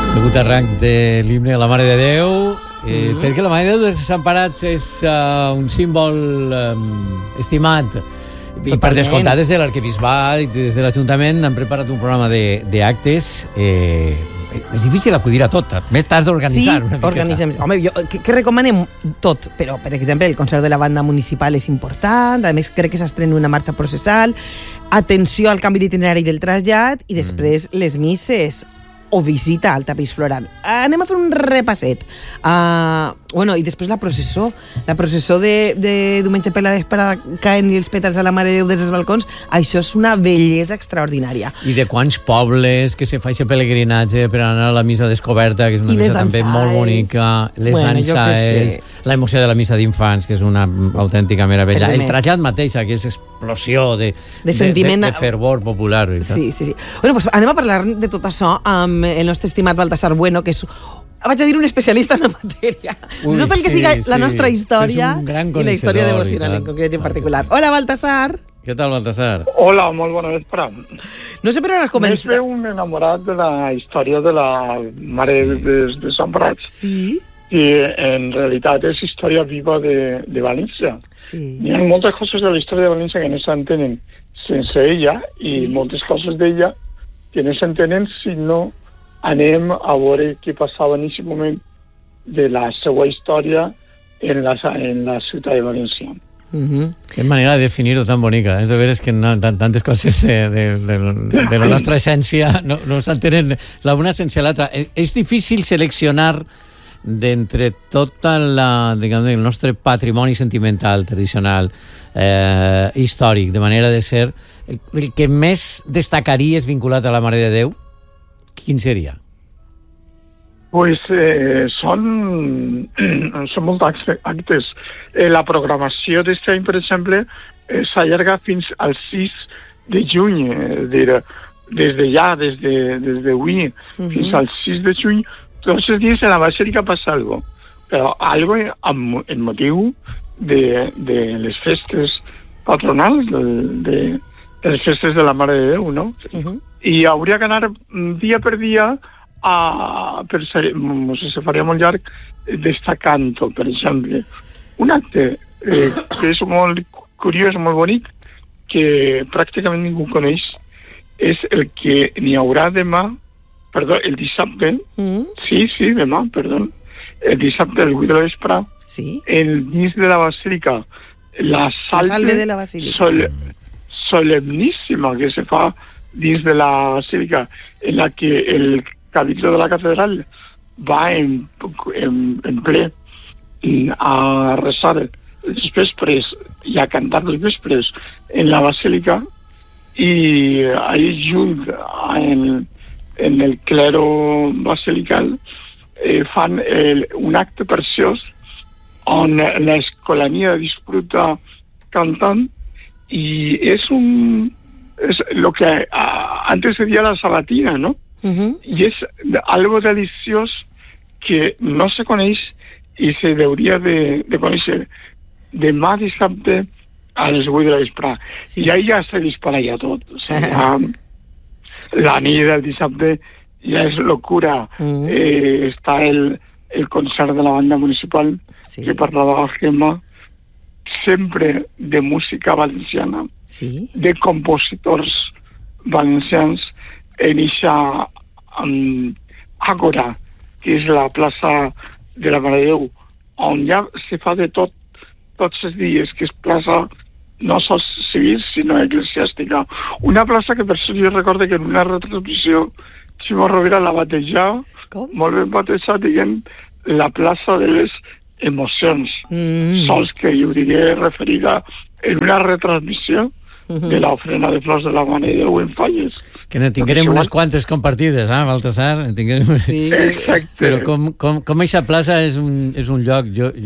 Degut arranc de l'himne a la Mare de Déu, perquè la Mare de Déu dels Desemparats és un símbol estimat. I per descomptar, des de l'arquebisbat i des de l'Ajuntament han preparat un programa d'actes. És difícil acudir a tot, més t'has d'organitzar una miqueta. Sí, organitzem. Home, que recomanem tot, però, per exemple, el concert de la banda municipal és important, a més crec que s'estrena una marxa processal, atenció al canvi d'itinerari del trasllat i després les misses o visita al tapís floral. Anem a fer un repasset. I després la processó de diumenge per la vesprada caen els pètals a la Mare de Déu des dels balcons. Això és una bellesa extraordinària. I de quants pobles que se fa aquest pelegrinatge per anar a la missa descoberta, que és una missa també molt bonica, les dansaes, l'emoció de la missa d'infants, que és una autèntica meravella, el trasllat mateix, aquesta explosió de fervor popular. Sí. Bueno, pues anem a parlar de tot això amb el nostre estimat Baltasar Bueno, que és, vaig a dir, un especialista en la matèria. No tant que siga la nostra història i la història devocional en concret i en particular. Hola, Baltasar. Què tal, Baltasar? Hola, molt bona vespre. No sé per on has començat. M'he un enamorat de la història de la Mare de Desemparats. Sí? I en realitat és història viva de València. Sí. Hi ha moltes coses de la història de València que no s'entenen sense ella i moltes coses d'ella que no s'entenen si no anem a veure què passava en aquest moment de la seva història en la ciutat de València. Qué manera de definir-ho tan bonica. És de veres que tantes coses de la nostra essència no s'entenen l'una sense l'altra. És difícil seleccionar d'entre tot el nostre patrimoni sentimental, tradicional, històric, de manera de ser, el que més destacaries vinculat a la Mare de Déu, quin seria? Pues són molts actes. La programació d'aquest any, per exemple, s'allarga fins al 6 de juny. Des d'avui fins al 6 de juny, tots els dies a la Basílica passa alguna cosa. Però alguna cosa en motiu de les festes patronals, de les festes de la Mare de Déu, no? I hauria que anar dia per dia se faria molt llarg destacant-ho, per exemple. Un acte que és molt curiós, molt bonic, que pràcticament ningú coneix, és el que n'hi haurà demà, el dissabte, demà, el dissabte, el 8 de la vespre, dins de la Basílica, la salve de la Basílica solemníssima que se fa dins de la Basílica, en la que el cabildo de la catedral va en ple a resar els vespres i a cantar els vespres en la Basílica, i ahí junt en el clero basilical fan un acte preciós on l'escolania disfruta cantant, i és lo que antes se deia la sabatina, ¿no? Y es algo deliciós que no se coneix i se hauria de conèixer demà dissabte a les 8 de la vespre. I ahí ja se dispara ja tot. O sigui, la nit del dissabte ja és locura. Està el concert de la banda municipal que parlava la Gemma, sempre de música valenciana, de compositors valencians, en eixa àgora, que és la plaça de la Mare de Déu, on ja se fa de tot, tots els dies, que és plaça no sols civil, sinó eclesiàstica. Una plaça que, per això jo recordo que en una retransmissió Ximo Rovira la batejar, molt ben batejat, diguem, la plaça de les emocions. Sols que jo diria referida en una retransmissió de l'ofrena de flors de la Mare de Déu en Falles. Que ne tinguérem unes quantes compartides, Baltasar? Sí, exacte. Però com aquesta plaça és un lloc...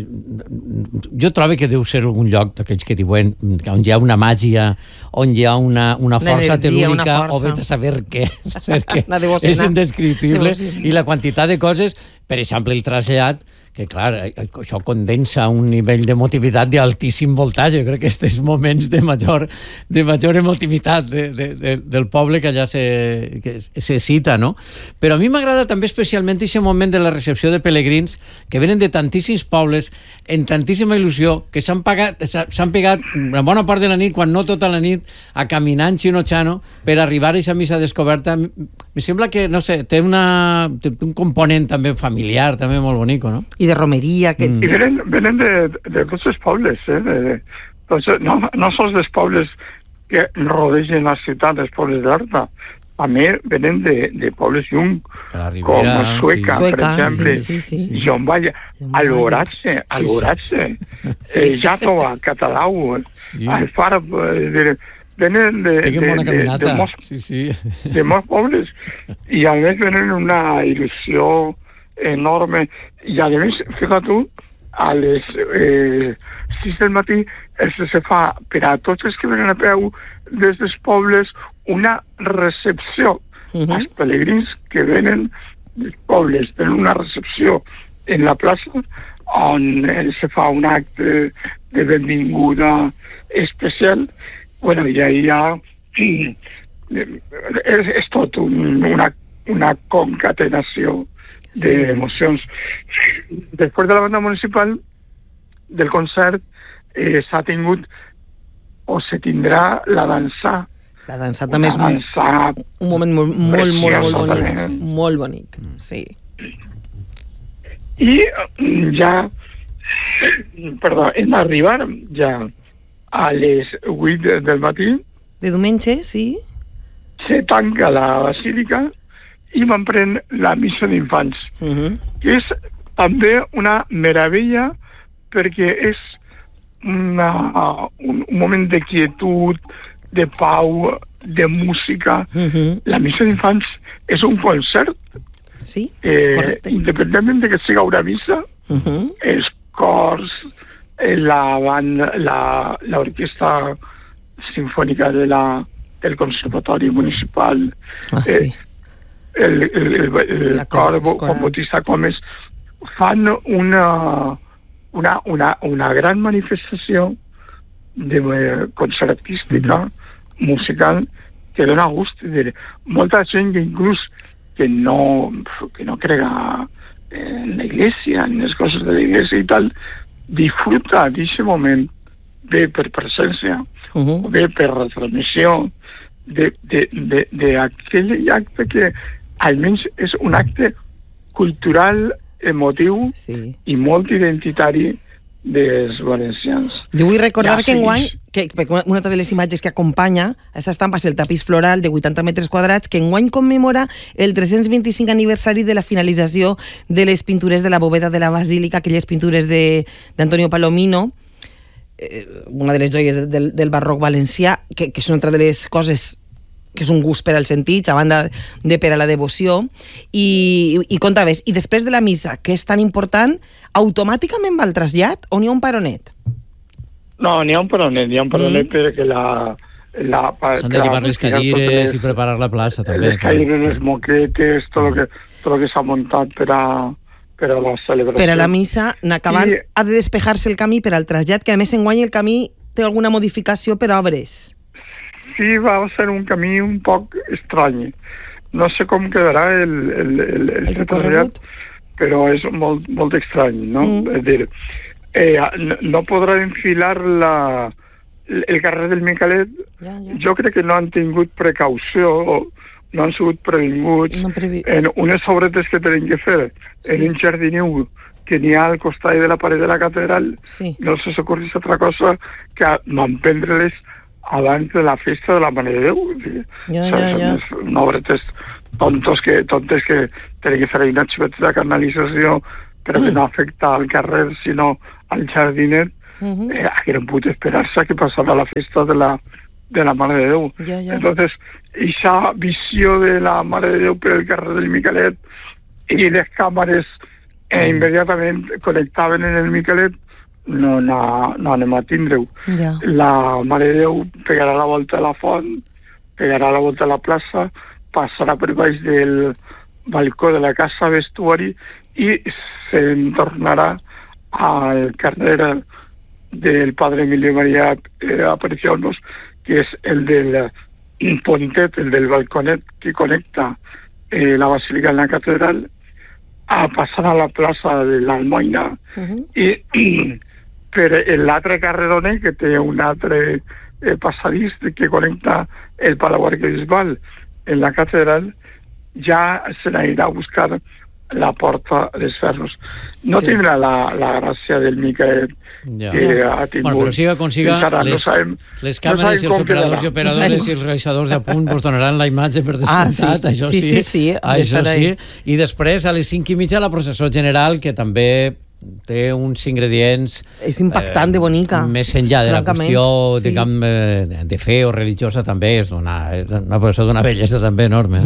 Jo trobo que deu ser algun lloc d'aquells que diuen on hi ha una màgia, on hi ha una força telúrica, o vet a saber què. És indescriptible. I la quantitat de coses, per exemple, el trasllat, que clar, això condensa un nivell d'emotivitat d'altíssim voltatge. Jo crec que aquests moments de major emotivitat del poble que allà se cita, no? Però a mi m'agrada també especialment aquest moment de la recepció de pelegrins que venen de tantíssims pobles, en tantíssima il·lusió, que s'han pegat una bona part de la nit, quan no tota la nit, a caminar en xino-xano per arribar a aquesta missa descoberta. Me sembla que, no sé, té un component també familiar, també molt bonic, no? I de romeria. I venen de tots els pobles, no sols dels pobles que rodegen la ciutat, els pobles d'Horta, també venen de pobles lluny, com Sueca, per exemple, Joan Valla, Alboratse, Jàtova, Catalau, Alfara, venen de molts pobles, i a més venen una il·lusió enorme, i a més, fíjate tu, a les 6 del matí se fa per a tots els que venen a peu des dels pobles una recepció. Els pelegrins que venen dels pobles tenen una recepció en la plaça on se fa un acte de benvinguda especial. Bueno, i allà és tot una concatenació d'emocions. Després de la banda municipal, del concert, s'ha tingut o se tindrà la dansa. La dansa també és un moment molt bonic. Molt bonic, sí. I ja, en arribar ja a les 8 del matí, de diumenge, sí, se tanca la basílica i m'emprèn la missa d'infants, que és també una meravella perquè és un moment de quietud, de pau, de música. La missa d'infants és un concert, sí, correcte. Independentment de que siga una missa, els cors, l'orquestra sinfònica del Conservatori Municipal, el cor com Bautista Comes, fan una gran manifestació concertística, musical, que dona gust. Molta gent que inclús que no crega en la iglesia, en les coses de la iglesia i tal, disfruta d'aquest moment, bé per presència, bé per retransmissió, d'aquell acte que almenys és un acte cultural, emotiu i molt identitari dels valencians. Jo vull recordar que enguany, una de les imatges que acompanya aquesta estampa és el tapís floral de 80 metres quadrats, que enguany commemora el 325 aniversari de la finalització de les pintures de la bóveda de la Basílica, aquelles pintures d'Antonio Palomino, una de les joies del barroc valencià, que és una altra de les coses que és un gust per als sentits, a banda de per a la devoció. I contaves, i després de la missa, que és tan important, automàticament va el trasllat o n'hi ha un paronet? No, n'hi ha un paronet, perquè s'han de llevar les cadires i preparar la plaça, també. Les cadires, les moquetes, tot el que s'ha muntat per a la celebració. Per a la missa, n'acabant, ha de despejar-se el camí per al trasllat, que a més enguany el camí té alguna modificació per obres. Sí, va ser un camí un poc estrany. No sé com quedarà el recorregut, però és molt, molt estrany, no? És dir, no podrà enfilar el carrer del Micalet. Jo crec que no han tingut precaució, no han sigut previnguts en unes obretes que tenen que fer en un jardineu que n'hi ha al costat de la paret de la catedral. No se s'ocorrís altra cosa que m'emprendre-les abans de la festa de la Mare de Déu. Són obretes tontes que tenen que fer una xiveta de canalització però que no afecta al carrer sinó al jardinet. Hagueren pogut esperar-se que passava la festa de la Mare de Déu. Entonces, aquesta visió de la Mare de Déu per el carrer del Micalet i les càmeres immediatament connectaven en el Micalet, no anem a tindre-ho. La Mare de Déu pegarà la volta a la font, pegarà la volta a la plaça, passarà per baix balcó de la casa vestuari y se tornará al carrer del padre Emilio María Aparicionos, que es el del pontet, el del balconet que conecta la basílica en la catedral, a passar a la plaça de l'Almoina i per l'altre carrerone que té un altre passadís que connecta el Palau Arquebisbal en la catedral, ja se n'anirà a buscar la porta dels Ferros. No tindrà la gràcia del Miquel que ha tingut. Bueno, però siga com siga, les càmeres i els operadors i operadores i els realitzadors de punt us donaran la imatge per descomptat, això sí. Això sí. I després, a les 5:30, la processó general, que també té uns ingredients... És impactant de bonica. Més enllà de la qüestió, diguem, de fe o religiosa, també és una processó d'una bellesa també enorme.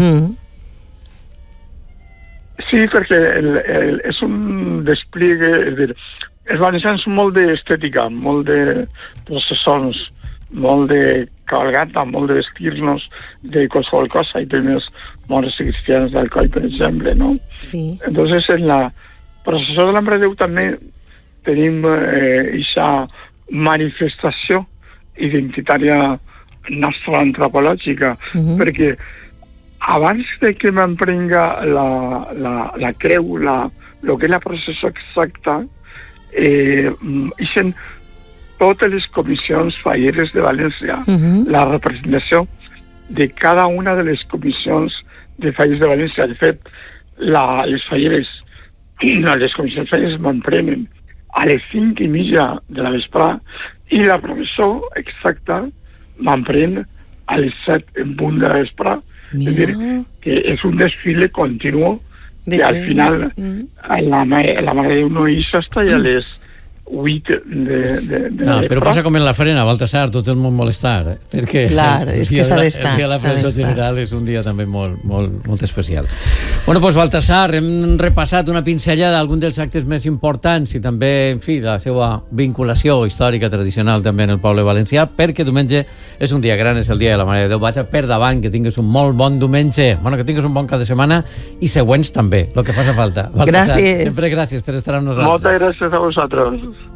Sí, perquè és un despliegue, és dir, els valencians són molt d'estètica, molt de processons, molt de cabalgata, molt de vestir-nos de qualsevol cosa, i tenim molts cristians d'Alcoi, per exemple, no? Sí. Entonces, en la processó de l'Ambre Déu també tenim aquesta manifestació identitària nostra antropològica, perquè abans de que m'emprenga la creu, el que és la processó exacta, ixen totes les comissions falleres de València, la representació de cada una de les comissions de falleres de València. De fet, les falleres, les comissions falleres m'emprenen a les 5:30 de la vesprada i la processó exacta m'emprèn a les 7 en punt de la vesprada. És dir, que és un desfile continu que al final la Mare de Déu no hi està i a les 8 de però passa com en la frena, Baltasar, tot el món vol estar, perquè clar, és que s'ha d'estar. El dia de la processó general és un dia també molt especial. Bueno, doncs Baltasar, hem repassat una pinzellada d'algun dels actes més importants i també, en fi, la seva vinculació històrica tradicional també en el poble valencià, perquè diumenge és un dia gran, és el dia de la Mare de Déu. Vaig per davant, que tingues un molt bon diumenge, que tingues un bon cap de setmana i següents també, el que faci falta. Baltasar, gràcies. Sempre gràcies per estar amb nosaltres. Moltes gràcies a vosaltres.